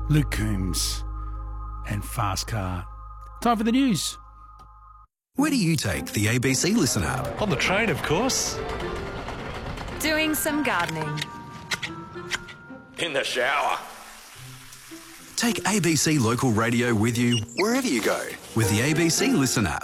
Luke Coombs and Fast Car. Time for the news. Where do you take the ABC Listen app? On the train, of course. Doing some gardening. In the shower. Take ABC Local Radio with you wherever you go with the ABC Listen app.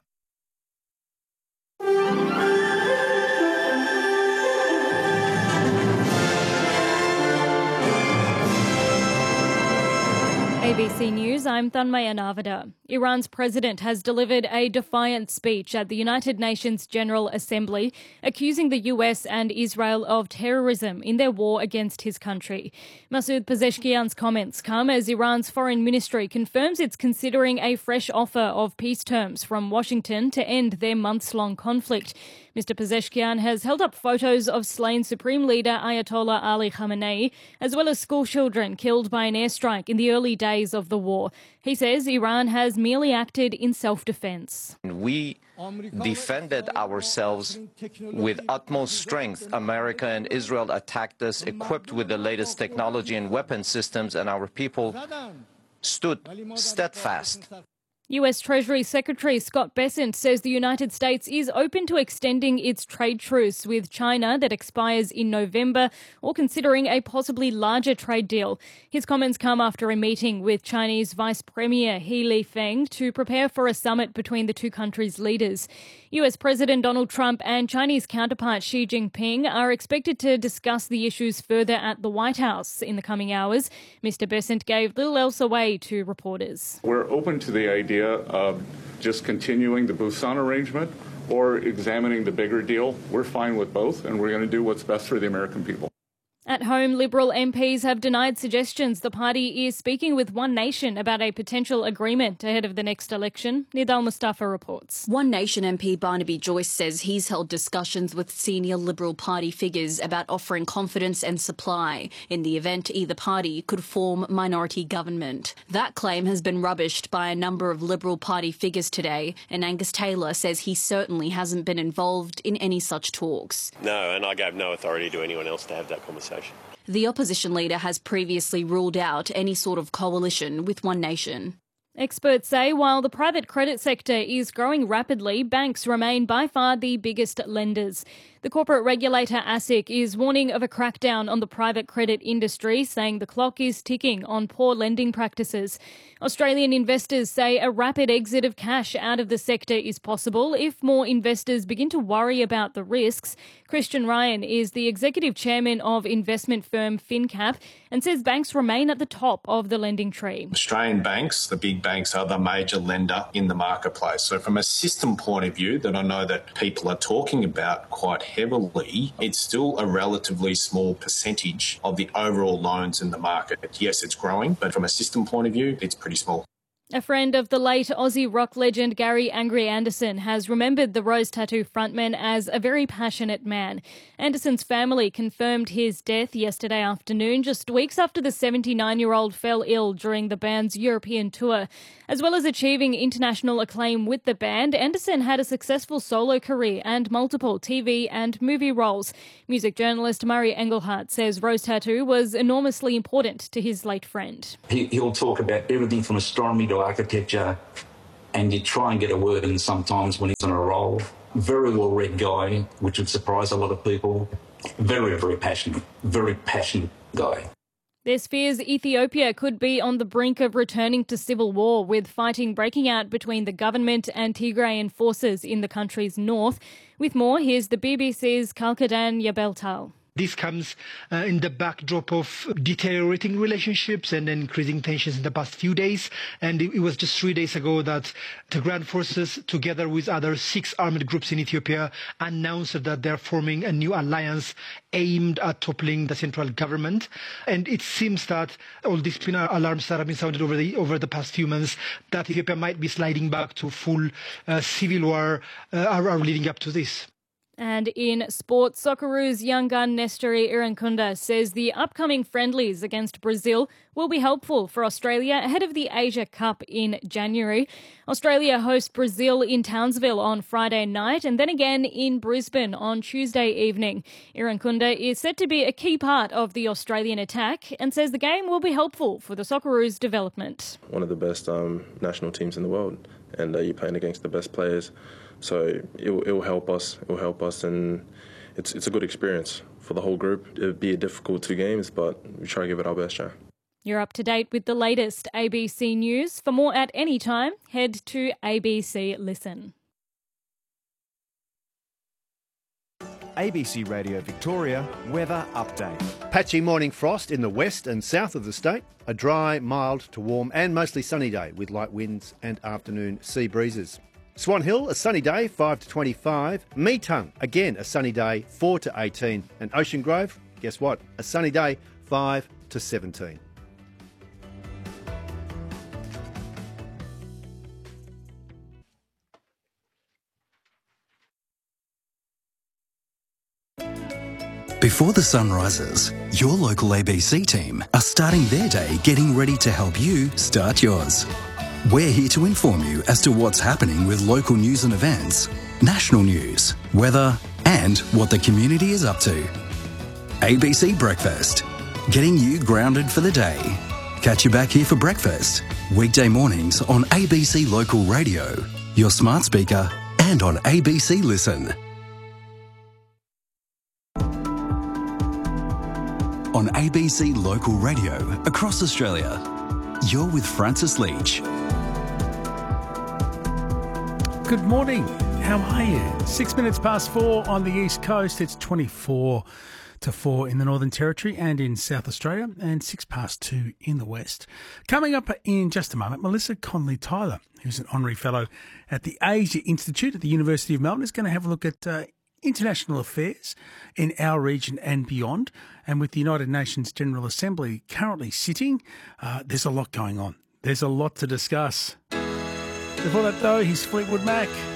ABC News, I'm Thanmaya Navada. Iran's president has delivered a defiant speech at the United Nations General Assembly, accusing the US and Israel of terrorism in their war against his country. Masoud Pezeshkian's comments come as Iran's foreign ministry confirms it's considering a fresh offer of peace terms from Washington to end their months-long conflict. Mr. Pezeshkian has held up photos of slain Supreme Leader Ayatollah Ali Khamenei, as well as school children killed by an airstrike in the early days of the war. He says Iran has merely acted in self-defense. We defended ourselves with utmost strength. America and Israel attacked us equipped with the latest technology and weapon systems, and our people stood steadfast. US Treasury Secretary Scott Bessent says the United States is open to extending its trade truce with China that expires in November, or considering a possibly larger trade deal. His comments come after a meeting with Chinese Vice Premier He Lifeng to prepare for a summit between the two countries' leaders. US President Donald Trump and Chinese counterpart Xi Jinping are expected to discuss the issues further at the White House in the coming hours. Mr. Bessent gave little else away to reporters. We're open to the idea of just continuing the Busan arrangement or examining the bigger deal. We're fine with both, and we're going to do what's best for the American people. At home, Liberal MPs have denied suggestions the party is speaking with One Nation about a potential agreement ahead of the next election. Nidal Mustafa reports. One Nation MP Barnaby Joyce says he's held discussions with senior Liberal Party figures about offering confidence and supply in the event either party could form minority government. That claim has been rubbished by a number of Liberal Party figures today, and Angus Taylor says he certainly hasn't been involved in any such talks. No, and I gave no authority to anyone else to have that conversation. The opposition leader has previously ruled out any sort of coalition with One Nation. Experts say while the private credit sector is growing rapidly, banks remain by far the biggest lenders. The corporate regulator ASIC is warning of a crackdown on the private credit industry, saying the clock is ticking on poor lending practices. Australian investors say a rapid exit of cash out of the sector is possible if more investors begin to worry about the risks. Christian Ryan is the executive chairman of investment firm FinCap and says banks remain at the top of the lending tree. Australian banks, the big banks, are the major lender in the marketplace. So from a system point of view that I know that people are talking about quite heavily, it's still a relatively small percentage of the overall loans in the market. Yes, it's growing, but from a system point of view, it's pretty small. A friend of the late Aussie rock legend Gary Angry Anderson has remembered the Rose Tattoo frontman as a very passionate man. Anderson's family confirmed his death yesterday afternoon, just weeks after the 79-year-old fell ill during the band's European tour. As well as achieving international acclaim with the band, Anderson had a successful solo career and multiple TV and movie roles. Music journalist Murray Engelhardt says Rose Tattoo was enormously important to his late friend. He'll talk about everything from astronomy to architecture, and you try and get a word in sometimes when he's on a roll. Very well-read guy, which would surprise a lot of people. Very, very passionate guy. There's fears Ethiopia could be on the brink of returning to civil war, with fighting breaking out between the government and Tigrayan forces in the country's north. With more, here's the BBC's Kalkadan Yabeltal. This comes in the backdrop of deteriorating relationships and increasing tensions in the past few days. And it was just 3 days ago that the Tigrayan forces, together with other 6 armed groups in Ethiopia, announced that they're forming a new alliance aimed at toppling the central government. And it seems that all these alarms that have been sounded over the past few months, that Ethiopia might be sliding back to full civil war, are leading up to this. And in sports, Socceroos young gun Nestori Irankunda says the upcoming friendlies against Brazil will be helpful for Australia ahead of the Asia Cup in January. Australia hosts Brazil in Townsville on Friday night and then again in Brisbane on Tuesday evening. Irankunda is said to be a key part of the Australian attack and says the game will be helpful for the Socceroos' development. One of the best national teams in the world, and you're playing against the best players. So it will help us. It will help us, and it's a good experience for the whole group. It'll be a difficult 2 games, but we try to give it our best, yeah. You're up to date with the latest ABC News. For more at any time, head to ABC Listen. ABC Radio Victoria weather update. Patchy morning frost in the west and south of the state. A dry, mild to warm and mostly sunny day with light winds and afternoon sea breezes. Swan Hill, a sunny day, 5 to 25. Meetung, again a sunny day, 4 to 18. And Ocean Grove, guess what? A sunny day, 5 to 17. Before the sun rises, your local ABC team are starting their day getting ready to help you start yours. We're here to inform you as to what's happening with local news and events, national news, weather, and what the community is up to. ABC Breakfast, getting you grounded for the day. Catch you back here for breakfast, weekday mornings on ABC Local Radio, your smart speaker, and on ABC Listen. On ABC Local Radio across Australia, you're with Francis Leach. Good morning. How are you? 6 minutes past 4 on the East Coast. It's 24 to 4 in the Northern Territory and in South Australia, and 6 past 2 in the West. Coming up in just a moment, Melissa Conley-Tyler, who's an honorary fellow at the Asia Institute at the University of Melbourne, is going to have a look at international affairs in our region and beyond. And with the United Nations General Assembly currently sitting, there's a lot going on. There's a lot to discuss. Before that, though, here's Fleetwood Mac.